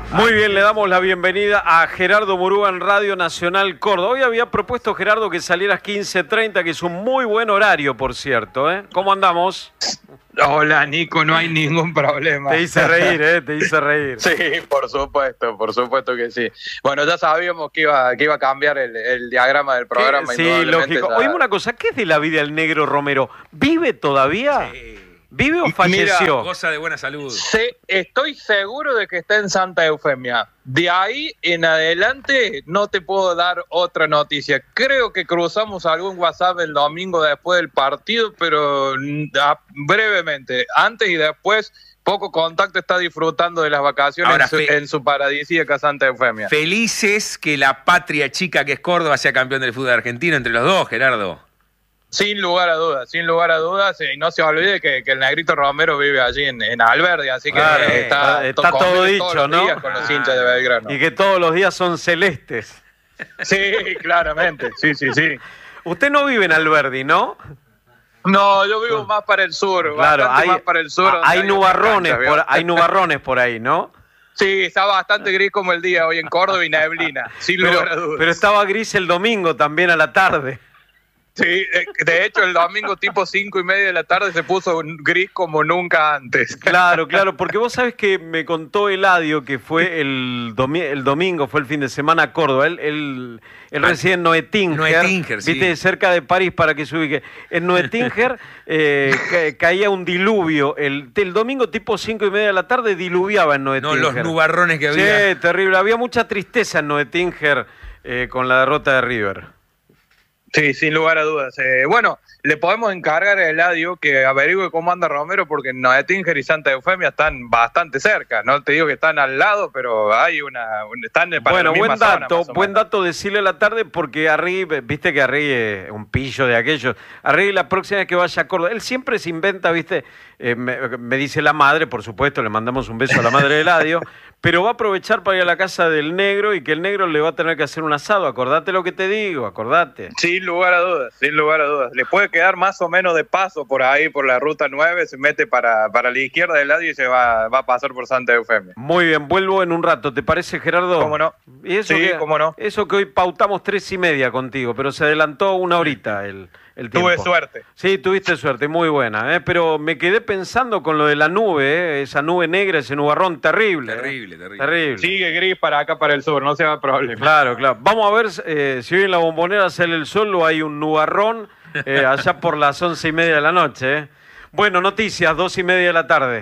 Muy bien, le damos la bienvenida a Gerardo Murúa en Radio Nacional Córdoba. Hoy había propuesto, Gerardo, que salieras 15:30, que es un muy buen horario, por cierto, ¿eh? ¿Cómo andamos? Hola, Nico, no hay ningún problema. Te hice reír, ¿eh? Te hice reír. Sí, por supuesto que sí. Bueno, ya sabíamos que iba a cambiar el diagrama del programa. Sí, lógico. Oíme una cosa, ¿qué es de la vida del Negro Romero? ¿Vive todavía? Sí. ¿Vive o falleció? Mira, goza de buena salud. Sí, estoy seguro de que está en Santa Eufemia. De ahí en adelante no te puedo dar otra noticia. Creo que cruzamos algún WhatsApp el domingo después del partido, pero brevemente. Antes y después, poco contacto, está disfrutando de las vacaciones. Ahora, en su paradisíaca Santa Eufemia. Felices que la patria chica que es Córdoba sea campeón del fútbol argentino entre los dos, Gerardo. Sin lugar a dudas. Y no se olvide que el Negrito Romero vive allí en Alberdi, así que claro, está todo dicho, ¿no? Con los hinchas de Belgrano. Y que todos los días son celestes. Sí, claramente, sí. Usted no vive en Alberdi, ¿no? No, yo vivo más para el sur, claro, más para el sur. Hay nubarrones por ahí, ¿no? Sí, está bastante gris como el día hoy en Córdoba y neblina, sin lugar a dudas. Pero estaba gris el domingo también a la tarde. Sí, de hecho el domingo tipo 5:30 de la tarde se puso gris como nunca antes. Claro, porque vos sabés que me contó Eladio que fue el domingo, fue el fin de semana a Córdoba. Él reside en Noetinger, sí. Viste, cerca de París, para que se ubique. En Noetinger caía un diluvio. El domingo tipo 5:30 de la tarde diluviaba en Noetinger. No, los nubarrones que había. Sí, terrible. Había mucha tristeza en Noetinger con la derrota de River. Sí, sin lugar a dudas. Bueno, le podemos encargar a Eladio que averigüe cómo anda Romero, porque Noetinger y Santa Eufemia están bastante cerca. No te digo que están al lado, pero hay están para bueno, la misma buen dato decirle a la tarde, porque Arri, viste que Arri es un pillo de aquellos. Arri, la próxima vez que vaya a Córdoba, él siempre se inventa, viste, me dice la madre, por supuesto, le mandamos un beso a la madre de Eladio, pero va a aprovechar para ir a la casa del Negro y que el Negro le va a tener que hacer un asado. Acordate lo que te digo, acordate. Sin lugar a dudas. Le puede quedar más o menos de paso por ahí, por la ruta 9, se mete para la izquierda del lado y se va a pasar por Santa Eufemia. Muy bien, vuelvo en un rato, ¿te parece, Gerardo? ¿Cómo no? ¿Y eso cómo no. Eso que hoy pautamos 3:30 contigo, pero se adelantó una horita el tiempo. Tuve suerte. Sí, tuviste suerte, muy buena, pero me quedé pensando con lo de la nube, esa nube negra, ese nubarrón terrible. Terrible. Sigue gris para acá, para el sur, no se va a problema. Claro. Vamos a ver si hoy en la Bombonera sale el sol o hay un nubarrón allá por las 11:30 de la noche. Bueno, noticias, 2:30 de la tarde.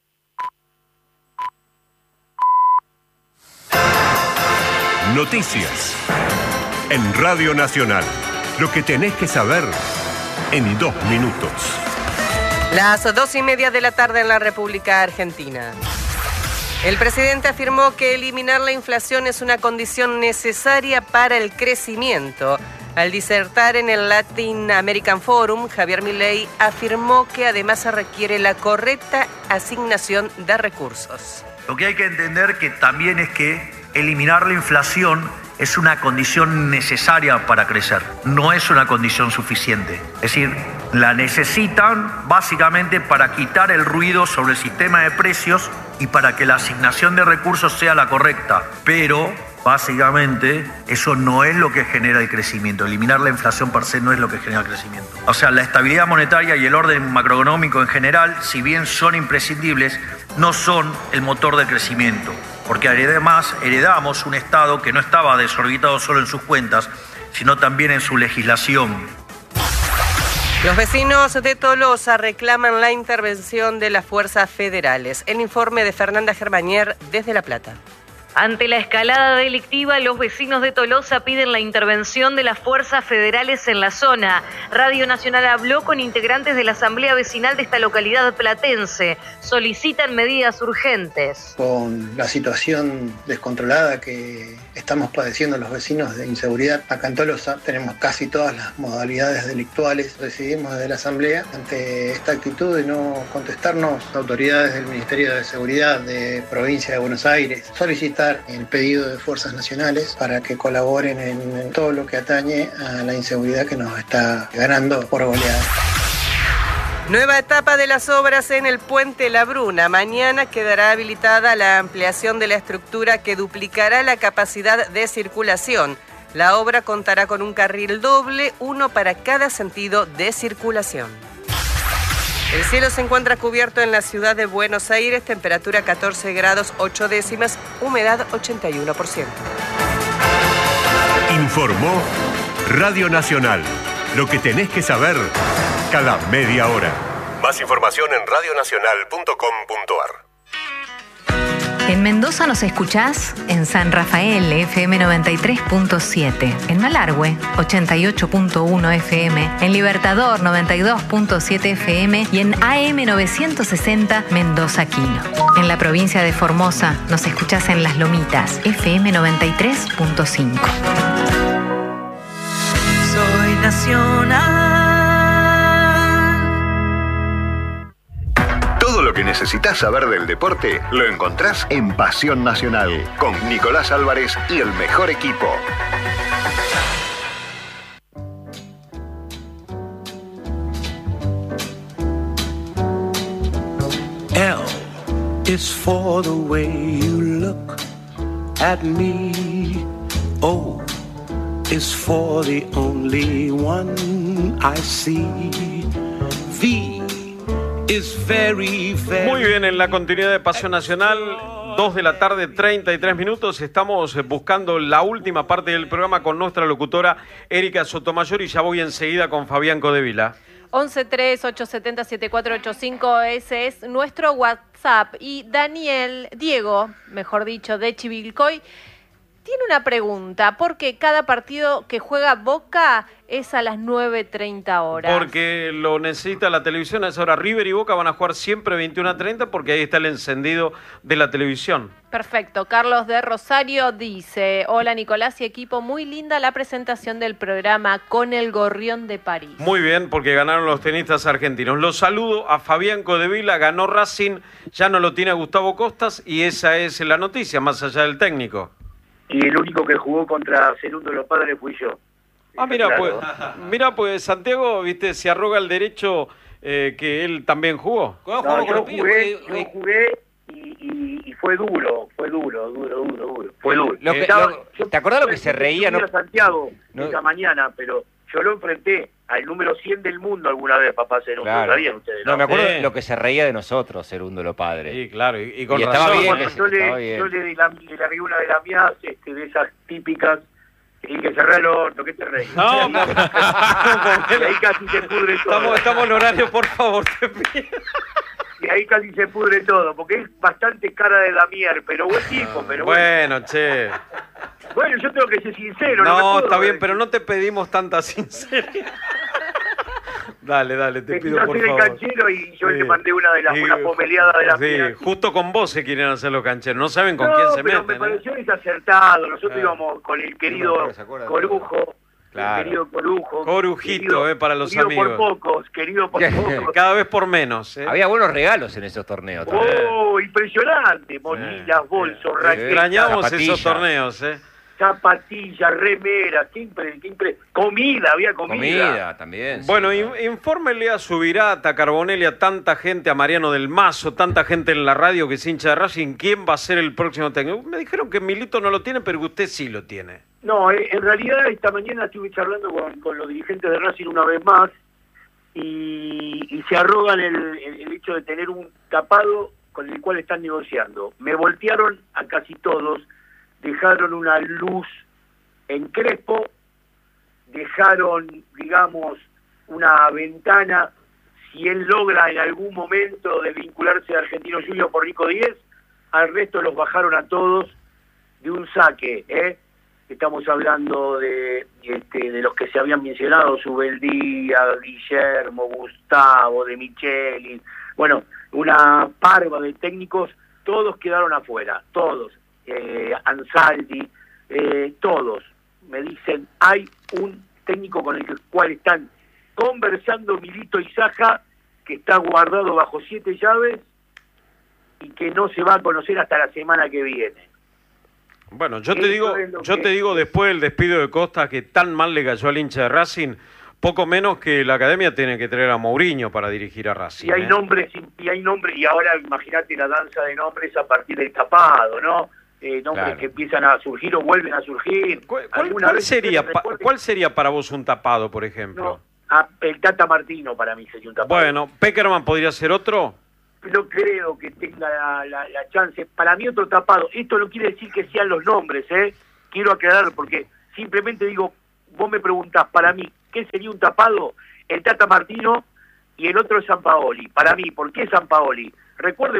Noticias en Radio Nacional. Lo que tenés que saber en 2 minutos. Las 2:30 de la tarde en la República Argentina. El presidente afirmó que eliminar la inflación es una condición necesaria para el crecimiento. Al disertar en el Latin American Forum, Javier Milei afirmó que además se requiere la correcta asignación de recursos. Lo que hay que entender que también es que eliminar la inflación es una condición necesaria para crecer, no es una condición suficiente. Es decir, la necesitan básicamente para quitar el ruido sobre el sistema de precios y para que la asignación de recursos sea la correcta, pero básicamente eso no es lo que genera el crecimiento. Eliminar la inflación per se no es lo que genera el crecimiento. O sea, la estabilidad monetaria y el orden macroeconómico en general, si bien son imprescindibles, no son el motor del crecimiento. Porque además heredamos un Estado que no estaba desorbitado solo en sus cuentas, sino también en su legislación. Los vecinos de Tolosa reclaman la intervención de las fuerzas federales. El informe de Fernanda Germanier desde La Plata. Ante la escalada delictiva, los vecinos de Tolosa piden la intervención de las fuerzas federales en la zona. Radio Nacional habló con integrantes de la asamblea vecinal de esta localidad platense. Solicitan medidas urgentes. Con la situación descontrolada que estamos padeciendo los vecinos de inseguridad, acá en Tolosa tenemos casi todas las modalidades delictuales. Decidimos desde la asamblea, ante esta actitud de no contestarnos, autoridades del Ministerio de Seguridad de Provincia de Buenos Aires, solicitar el pedido de fuerzas nacionales para que colaboren en todo lo que atañe a la inseguridad que nos está ganando por goleada. Nueva etapa de las obras en el Puente La Bruna. Mañana quedará habilitada la ampliación de la estructura que duplicará la capacidad de circulación. La obra contará con un carril doble, uno para cada sentido de circulación. El cielo se encuentra cubierto en la ciudad de Buenos Aires, temperatura 14 grados 8 décimas, humedad 81%. Informó Radio Nacional. Lo que tenés que saber cada media hora. Más información en radionacional.com.ar. En Mendoza nos escuchás en San Rafael, FM 93.7, en Malargüe, 88.1 FM, en Libertador, 92.7 FM y en AM 960 Mendoza Quino. En la provincia de Formosa nos escuchás en Las Lomitas, FM 93.5. Soy nacional. Todo lo que necesitas saber del deporte lo encontrás en Pasión Nacional, con Nicolás Álvarez y el mejor equipo. L is for the way you look at me. O is for the only one I see. V is very, very... Muy bien, en la continuidad de Pasión Nacional, 2 de la tarde, 33 minutos. Estamos buscando la última parte del programa con nuestra locutora Erika Sotomayor y ya voy enseguida con Fabián Codevila. 1138707485, ese es nuestro WhatsApp. Y Diego, mejor dicho, de Chivilcoy, tiene una pregunta, porque cada partido que juega Boca es a las 9:30 horas. Porque lo necesita la televisión a esa hora. River y Boca van a jugar siempre 21:30 porque ahí está el encendido de la televisión. Perfecto. Carlos de Rosario dice: hola Nicolás y equipo, muy linda la presentación del programa con el Gorrión de París. Muy bien, porque ganaron los tenistas argentinos. Los saludo a Fabián Codevila, ganó Racing, ya no lo tiene Gustavo Costas y esa es la noticia, más allá del técnico. Y el único que jugó contra Cerundo de los Padres fui yo. Ah, mira, claro. pues Santiago, viste, se arroga el derecho que él también jugó. No, yo jugué y fue duro. Fue duro. ¿Te acordás lo que se reía? No, Santiago esta mañana, pero yo lo enfrenté al número 100 del mundo alguna vez, papá Cerundo. Claro. ¿Sabían ustedes? No, me acuerdo de lo que se reía de nosotros, Cerundo los Padres. Sí, claro, y con estaba razón. bien. Yo le largué una de las mías, de esas típicas, y que cerré el orto, ¿qué te reís? No, y ahí casi se pudre todo. Estamos en horario, por favor, te pido. Y ahí casi se pudre todo, porque es bastante cara de Damier, pero buen tipo, pero bueno. Che. Bueno, yo tengo que ser sincero. No, está bien, pero no te pedimos tanta sinceridad. Dale, te pido por favor. El canchero y yo le mandé una pomeleada de las mías. Justo con vos se quieren hacer los cancheros, no saben con quién se meten. Me pareció desacertado. Nosotros íbamos con el querido Corujo. Claro. El querido Corujo. Corujito, para los amigos. Querido por pocos. Cada vez por menos. Había buenos regalos en esos torneos también. Oh, impresionante. Mochilas, bolsos, raquetas. Extrañamos esos torneos, Zapatillas, remeras, había comida. Comida también. Bueno, infórmele a Subirata, a Carbonelli, a tanta gente, a Mariano del Mazo, tanta gente en la radio que es hincha de Racing, ¿quién va a ser el próximo técnico? Me dijeron que Milito no lo tiene, pero que usted sí lo tiene. No, en realidad esta mañana estuve charlando con los dirigentes de Racing una vez más y se arrogan el hecho de tener un tapado con el cual están negociando. Me voltearon a casi todos. Dejaron una luz en Crespo, dejaron, digamos, una ventana, si él logra en algún momento desvincularse de Argentino Juniors por Rico Díez, al resto los bajaron a todos de un saque, Estamos hablando de los que se habían mencionado, Subeldía, Guillermo, Gustavo, De Micheli, bueno, una parva de técnicos, todos quedaron afuera, todos. Ansaldi, todos me dicen, hay un técnico con el cual están conversando Milito y Saja, que está guardado bajo 7 llaves y que no se va a conocer hasta la semana que viene. Bueno, yo te digo después del despido de Costa, que tan mal le cayó al hincha de Racing, poco menos que la academia tiene que traer a Mourinho para dirigir a Racing. Y hay nombres, y ahora imagínate la danza de nombres a partir del tapado, ¿no? Nombres que empiezan a surgir o vuelven a surgir. ¿Cuál sería para vos un tapado, por ejemplo? El Tata Martino para mí sería un tapado. Bueno, ¿Peckerman podría ser otro? No creo que tenga la chance. Para mí otro tapado. Esto no quiere decir que sean los nombres, Quiero aclarar, porque simplemente digo, vos me preguntás, para mí, ¿qué sería un tapado? El Tata Martino y el otro es Sampaoli. Para mí, ¿por qué Sampaoli? Recuerden